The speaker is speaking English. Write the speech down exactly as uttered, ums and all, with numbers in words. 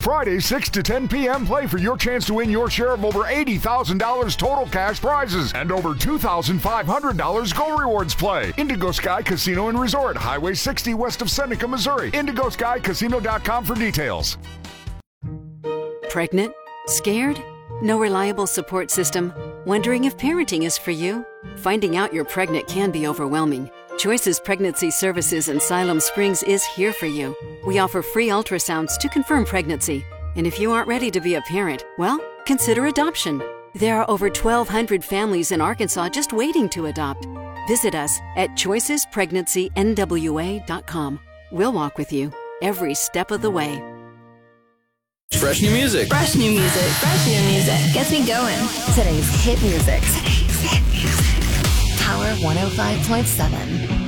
Friday, six to ten p.m. Play for your chance to win your share of over eighty thousand dollars total cash prizes and over two thousand five hundred dollars Go Rewards Play. Indigo Sky Casino and Resort, Highway sixty west of Seneca, Missouri. indigo sky casino dot com for details. Pregnant? Scared? No reliable support system? Wondering if parenting is for you? Finding out you're pregnant can be overwhelming. Choices Pregnancy Services in Siloam Springs is here for you. We offer free ultrasounds to confirm pregnancy. And if you aren't ready to be a parent, well, consider adoption. There are over twelve hundred families in Arkansas just waiting to adopt. Visit us at choices pregnancy n w a dot com. We'll walk with you every step of the way. Fresh new music. Fresh new music. Fresh new music. Gets me going. Today's hit music. Today's hit music. Power one oh five point seven.